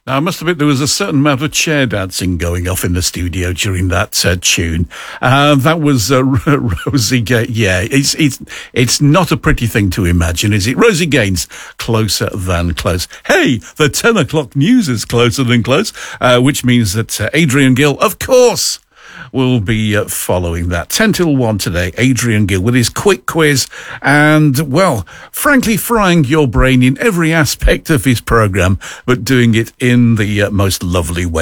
Now, I must admit, there was a certain amount of chair dancing going off in the studio during that tune. That was Rosie Gaines. Yeah, it's not a pretty thing to imagine, is it? Rosie Gaines, Closer Than Close. Hey, the 10 o'clock news is closer than close, which means that Adrian Gill, of course, will be following that. 10 till 1 today, Adrian Gill with his quick quiz and, well, frankly frying your brain in every aspect of his programme, but doing it in the most lovely way.